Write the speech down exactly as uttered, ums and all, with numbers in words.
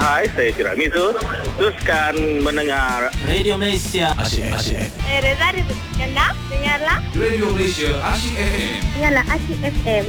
Hai, saya Tiramisu. Teruskan mendengar Radio Malaysia Asyik Asyik. Eh, Reza, Reza. Dengar, dengarlah. Radio Malaysia Asyik F M. Dengarlah Asyik F M.